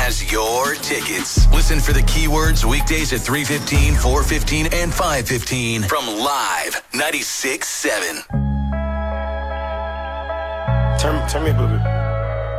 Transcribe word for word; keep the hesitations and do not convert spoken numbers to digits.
has your tickets. Listen for the keywords weekdays at three fifteen, four fifteen, and five fifteen from Live ninety-six point seven. Turn, turn me up a little bit.